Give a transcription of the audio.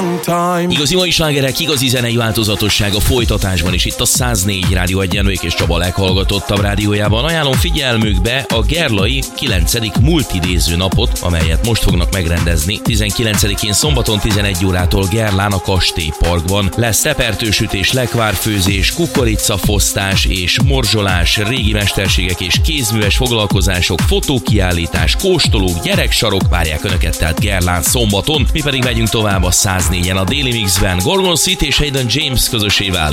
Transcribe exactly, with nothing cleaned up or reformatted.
long time. Igazi mai slágerek, igazi zenei változatosság a folytatásban is itt a száz négy Rádió Egyenlők és Csaba leghallgatottabb rádiójában. Ajánlom figyelmükbe a gerlai kilencedik multidéző napot, amelyet most fognak megrendezni. tizenkilencedikén szombaton tizenegy órától Gerlán a Kastélyparkban lesz tepertősütés, lekvárfőzés, kukoricafosztás és morzsolás, régi mesterségek és kézműves foglalkozások, fotókiállítás, kóstolók, gyereksarok várják Önöket tehát Gerlán szombaton. Mi pedig megyünk tovább a száz négyen a Daily Mixben. Gorgon City és Hayden James közösével.